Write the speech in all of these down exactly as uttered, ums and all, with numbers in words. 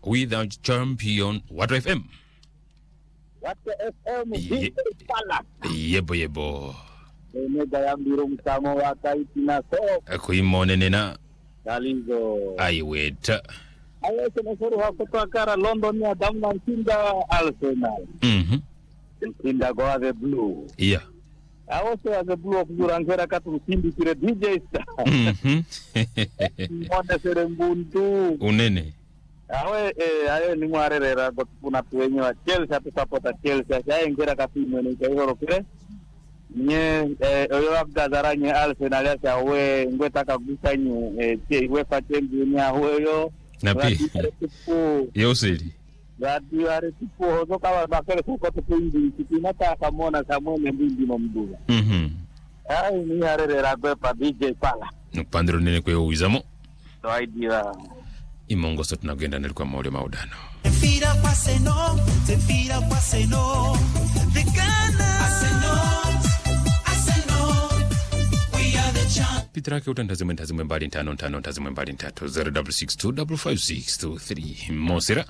with our champion Water F M. Water F M Ye- pala. Yebo yebo. Nega yambiro mtamo wakaiti na so. Kuimone nena. Dalizo. Aiweta. Ayo senesoro hakutoa kara London ya damna ntinda Arsenal. Mhm. Ntinda goa the blue. Yeah. Awose ya the blue kujurangera katu mtindi kire D J Star. Mhm. Mwanda sere mbundu. Unene. Awe eh ayo ni mwarerera kuna tuwenye wa Chelsea tu supporta Chelsea ya ngera katu mwene kwa hiyo kire. Nye eh oyo abdazara nye Arsenal ya we ngwetaka kusanyu eh UEFA Champions ya huyo. Na pi. Yo sili. Gadi wale tipo zoka wa bakele kuko tuindi kitinata kamona kamone mbindi mumduga. Mhm. Ai ni harerera kwa D J pala. Nupandiro nene kwa uizamo. No idea. Imongo sotu nagenda nilikuwa maulio maudano. Tefira kwa seno, tefira kwa seno. The Ghana Aseno, Aseno. We are the champ. Pitrake utantazimwe ntazimwe mbali ntano ntano ntazimwe mbali ntatu zero double six two double five six two three. Mosira.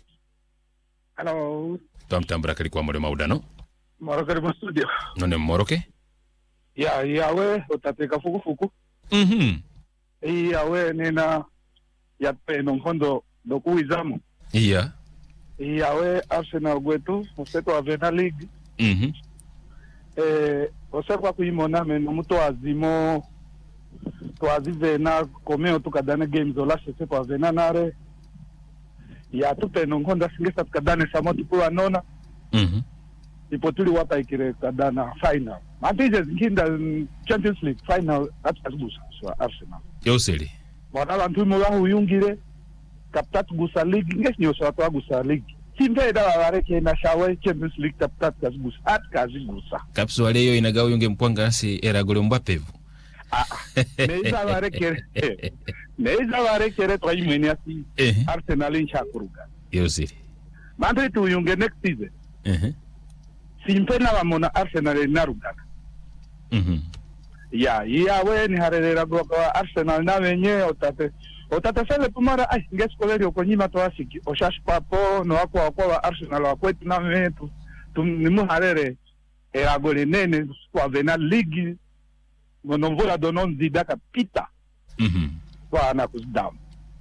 Hello. Tuamtambura kalikuwa maulio maudano. Moroke mu studio. None moroke? Ya yawe utateka fuku fuku. Mhm. Yawe nena ya peno mfondo dokuizamo. Iya. Yawe Arsenal gwetu useto wa Vena League. Mhm. Eh osekwa kuimona meno muto azimo twazivena komeo tukadane games ola sese kwa Vena nare. Ya tupeno mfondo singesa tukadane samotu kwa nona. Mhm. Ipotuli wapa ikire kadana final. Matije zinginda Champions League final atazigusa so Arsenal. Yo sili. Bona abantu mo bahuyungire kaptat gusa league ngesinyo so atwagusa league. Simbe da bareke na shawe Champions League kaptat kazigusa at kazigusa. Kapsu wale yo inagawa yunge mpwanga si era gole Mbappe. Ah. Neiza bareke. Neiza bareke to imeni asi Arsenal inchakuruga. Yo sili. Mande tu yunge next season. Mhm. Simpe na bamona Arsenal narugana. Mhm. Ya yawe ni harerera kwa Arsenal na wenye otate otate sele pumara ai ngesikole yoko nyima to asiki oshash papo no akwa kwa Arsenal wakwetu na wetu tumimu harere era gole nene kwa Vena League monomvola donon zidaka pita. Mhm. Kwa na kuzdam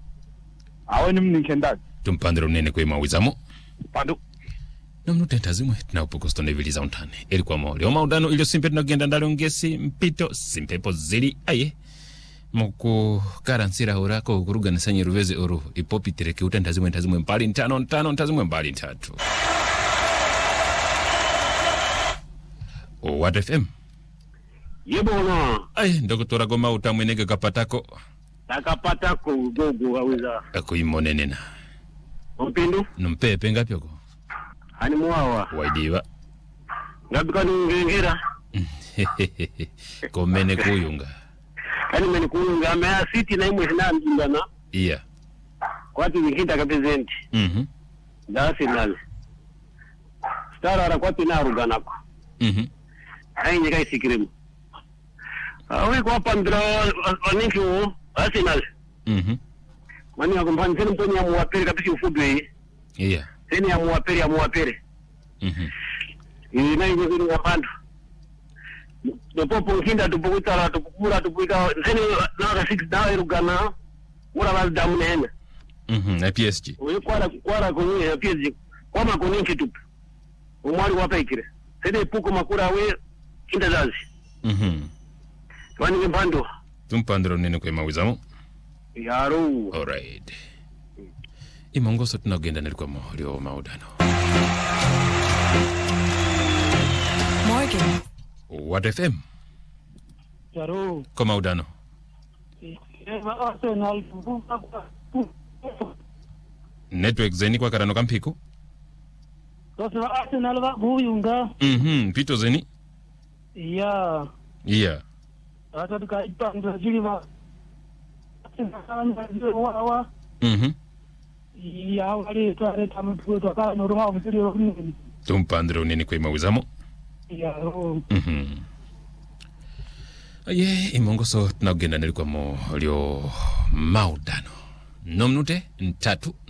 awoni mnikenda Tumpandiro nene kwa mawizamo. pando Nomnute ntazimwe na upokosto neviliza untane. Ilikuwa mauli. Oma udano ilio simpe tunagenda ndali ungesi mpito simpepo zili aye. Muku karansira urako kuruga nisanyi ruveze uru. Ipopi tereke uta ntazimwe ntazimwe mbali ntano ntano ntazimwe mbali ntatu. O Water F M. Yebono. Aye ndoko toragoma utamwenege kapatako. Takapatako gogo waweza. Ako imone nena. Mpindu? Numpepe ngapi yoko? Hani muawa. Waidiwa. Ngabika nungengera. Komene kuyunga. Hani meni kuyunga. Mea City na imwe hina mjindana. Iya. Kwa ati wikinta kapizenti. Mhm. Da Arsenal. Stara ara kwa tina aruganako. Mhm. Hai nyeka isikirimu. Awe kwa pandra waninki uo. Arsenal. Mhm. Mani ya kumpani senu mponi ya muwaperi kapisi ufudwe. Iya. Seni ya muwaperi ya muwaperi. Mhm. Ina hiyo zini wapandu. Dopo kinda tupukuta tupukura tupuika seni na six dawa irugana ura bal damu nene. Mhm. Na P S G. Uyo kwara kwara kwenye ya P S G kwa makoni kitupu. Umwali wapa ikire. Seni puko makura we kinda zazi. Mhm. Wani ngempando. Tumpandiro nene kwa mawizamo. Yaro. Alright. Imongoso tunagenda nilikuwa maulio maudano. Morgan. Water F M. Yaro. Kwa maudano. Eva Arsenal Network zeni kwa karano kampiko. Sasa Arsenal wa buyunga. Mhm. Pito zeni. Ya Iya. hata tukaipanga jili ma wa Mhm. ya wale twale tamu tukaka no roho msiri roho Tumpandiro nene kwa mawizamo. ya roho. Mhm. Aye, imongoso tunagenda nilikuwa mo lio maudano. Nomnute ntatu